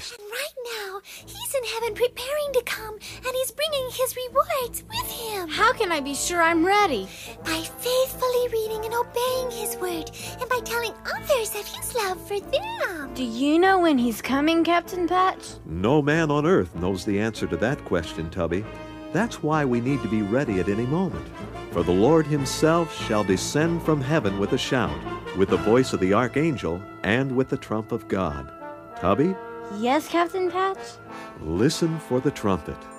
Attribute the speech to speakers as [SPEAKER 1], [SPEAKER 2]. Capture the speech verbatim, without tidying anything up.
[SPEAKER 1] And right now, he's in heaven preparing to come, and he's bringing his rewards with him.
[SPEAKER 2] How can I be sure I'm ready?
[SPEAKER 1] By faithfully reading and obeying his word, and by telling others of his love for them.
[SPEAKER 2] Do you know when he's coming, Captain Patch?
[SPEAKER 3] No man on earth knows the answer to that question, Tubby. That's why we need to be ready at any moment. For the Lord himself shall descend from heaven with a shout, with the voice of the archangel, and with the trump of God. Tubby,
[SPEAKER 2] Yes, Captain Patch?
[SPEAKER 3] listen for the trumpet.